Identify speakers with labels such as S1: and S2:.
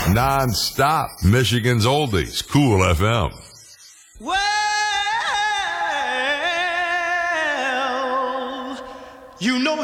S1: Non-stop Michigan's oldies, Cool FM.
S2: Well, you know